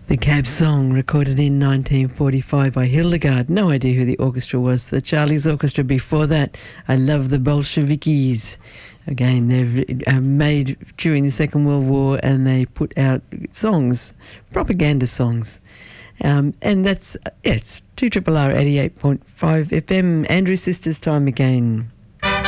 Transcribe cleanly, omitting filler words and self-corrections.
The Cab Song, recorded in 1945 by Hildegard. No idea who the orchestra was. The Charlie's Orchestra before that. I Love the Bolshevikis. Again, they've made during the Second World War, and they put out songs, propaganda songs. And that's, it's 2RRR 88.5 FM. Andrew Sisters time again.